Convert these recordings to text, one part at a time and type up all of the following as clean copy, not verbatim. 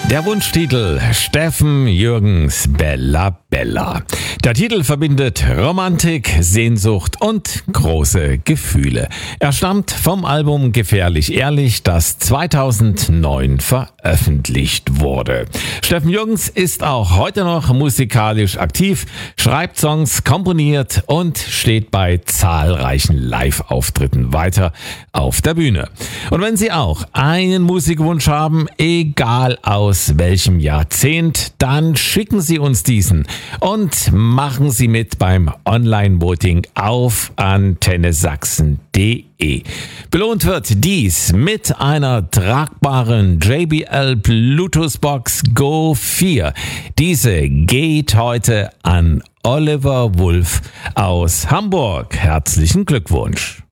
Der Wunschtitel Steffen Jürgens Bella Bella. Der Titel verbindet Romantik, Sehnsucht und große Gefühle. Er stammt vom Album Gefährlich Ehrlich, das 2009 veröffentlicht wurde. Steffen Jürgens ist auch heute noch musikalisch aktiv, schreibt Songs, komponiert und steht bei zahlreichen Live-Auftritten weiter auf der Bühne. Und wenn Sie auch einen Musikwunsch haben, egal aus welchem Jahrzehnt, dann schicken Sie uns diesen und machen Sie mit beim Online-Voting auf antennesachsen.de. Belohnt wird dies mit einer tragbaren JBL Bluetooth Box Go 4. Diese geht heute an Oliver Wulff aus Hamburg. Herzlichen Glückwunsch.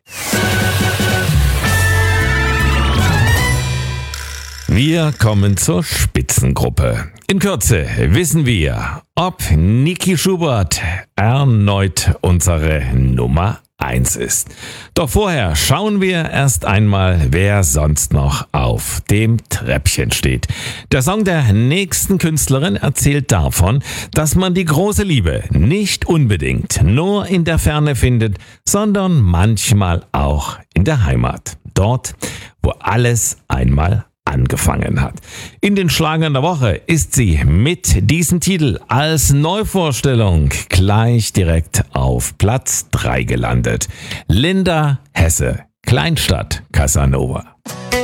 Wir kommen zur Spitzengruppe. In Kürze wissen wir, ob Niki Schubert erneut unsere Nummer 1 ist. Doch vorher schauen wir erst einmal, wer sonst noch auf dem Treppchen steht. Der Song der nächsten Künstlerin erzählt davon, dass man die große Liebe nicht unbedingt nur in der Ferne findet, sondern manchmal auch in der Heimat. Dort, wo alles einmal angefangen hat. In den Schlagern der Woche ist sie mit diesem Titel als Neuvorstellung gleich direkt auf Platz 3 gelandet. Linda Hesse, Kleinstadt Casanova.